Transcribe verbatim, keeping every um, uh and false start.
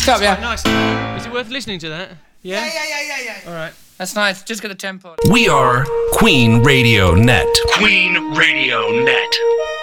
up, yeah. Nice. Is it worth listening to that? Yeah? Yeah, yeah, yeah, yeah, yeah. All right. That's nice. Just get the tempo. We are Queen Radio Net. Queen Radio Net.